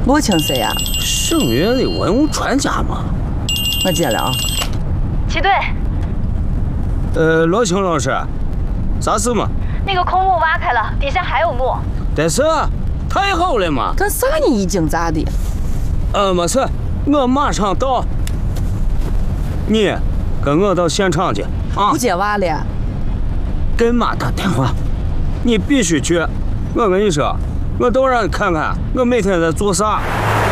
罗青谁呀？ 圣元的文物专家嘛。 我接了啊。 齐队。 罗青老师，啥事嘛？ 那个空墓挖开了，底下还有墓。 但是太好了嘛。 干啥你一惊咋的？ 没事，我马上到。你跟我到现场去啊！ 不接娃了。 跟妈打电话，你必须去。我跟你说，我都让你看看我每天在做啥。